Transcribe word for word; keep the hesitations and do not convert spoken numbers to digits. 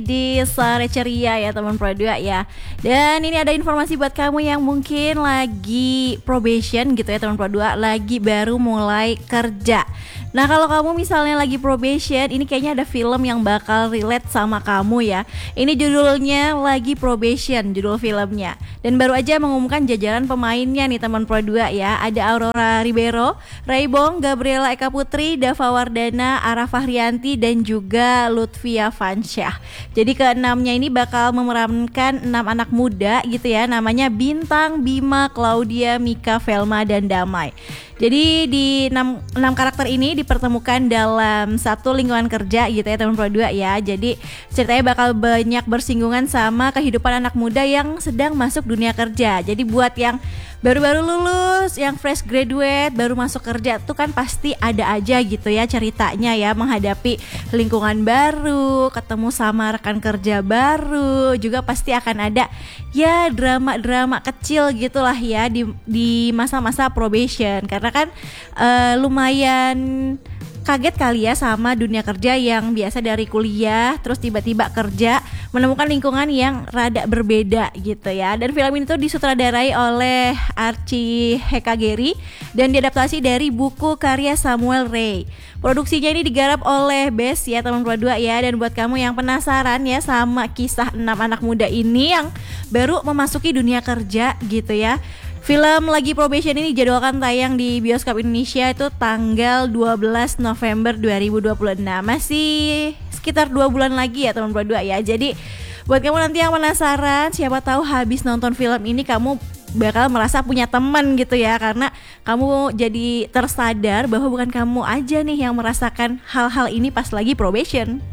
Di sore ceria ya teman Pro dua ya. Dan ini ada informasi buat kamu yang mungkin lagi probation gitu ya teman Pro dua, lagi baru mulai kerja. Nah kalau kamu misalnya lagi probation, ini kayaknya ada film yang bakal relate sama kamu ya. Ini judulnya Lagi Probation, judul filmnya. Dan baru aja mengumumkan jajaran pemainnya nih teman Pro dua ya. Ada Aurora Ribeiro, Raibong, Gabriela Eka Putri, Dava Wardana, Ara Fahrianti, dan juga Lutfia Fansyah. Jadi keenamnya ini bakal memerankan enam anak muda gitu ya. Namanya Bintang, Bima, Claudia, Mika, Velma, dan Damai. Jadi di enam, enam karakter ini dipertemukan dalam satu lingkungan kerja gitu ya teman Pro dua ya. Jadi ceritanya bakal banyak bersinggungan sama kehidupan anak muda yang sedang masuk dunia kerja. Jadi buat yang baru-baru lulus, yang fresh graduate, baru masuk kerja tuh kan pasti ada aja gitu ya ceritanya ya, menghadapi lingkungan baru, ketemu sama rekan kerja baru, juga pasti akan ada ya drama-drama kecil gitulah ya di di masa-masa probation. Karena kan uh, lumayan kaget kali ya sama dunia kerja yang biasa dari kuliah terus tiba-tiba kerja, menemukan lingkungan yang rada berbeda gitu ya. Dan film ini tuh disutradarai oleh Archie Hekageri dan diadaptasi dari buku karya Samuel Ray. Produksinya ini digarap oleh Best ya teman Pro dua ya. Dan buat kamu yang penasaran ya sama kisah enam anak muda ini yang baru memasuki dunia kerja gitu ya, film Lagi Probation ini dijadwalkan tayang di bioskop Indonesia itu tanggal dua belas November dua ribu dua puluh enam. Masih sekitar dua bulan lagi ya teman Pro dua ya. Jadi buat kamu nanti yang penasaran, siapa tahu habis nonton film ini kamu bakal merasa punya teman gitu ya. Karena kamu jadi tersadar bahwa bukan kamu aja nih yang merasakan hal-hal ini pas lagi probation.